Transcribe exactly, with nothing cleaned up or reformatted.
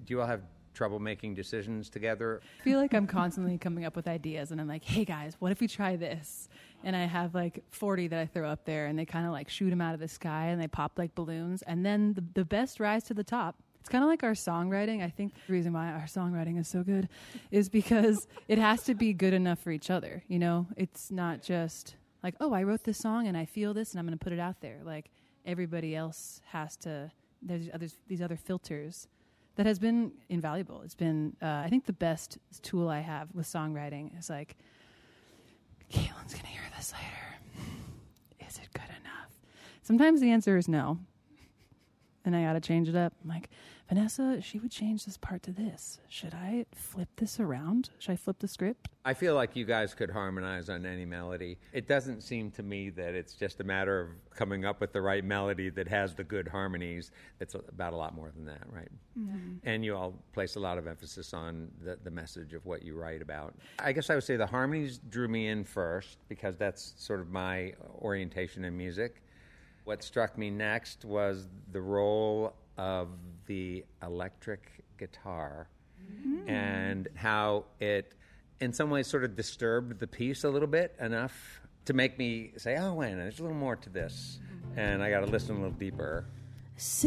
Do you all have trouble making decisions together? I feel like I'm constantly coming up with ideas, and I'm like, hey guys, what if we try this? And I have like forty that I throw up there, and they kind of like shoot them out of the sky, and they pop like balloons, and then the, the best rise to the top. It's kind of like our songwriting. I think the reason why our songwriting is so good is because it has to be good enough for each other. You know, it's not just like, oh, I wrote this song and I feel this and I'm going to put it out there. Like everybody else has to, there's others, these other filters that has been invaluable. It's been, uh, I think the best tool I have with songwriting is like, Caitlin's going to hear this later. Is it good enough? Sometimes the answer is no. And I got to change it up. I'm like, Vanessa, she would change this part to this. Should I flip this around? Should I flip the script? I feel like you guys could harmonize on any melody. It doesn't seem to me that it's just a matter of coming up with the right melody that has the good harmonies. It's about a lot more than that, right? Mm-hmm. And you all place a lot of emphasis on the, the message of what you write about. I guess I would say the harmonies drew me in first because that's sort of my orientation in music. What struck me next was the role of the electric guitar mm. and how it, in some ways, sort of disturbed the piece a little bit enough to make me say, oh, wait, there's a little more to this. And I got to listen a little deeper.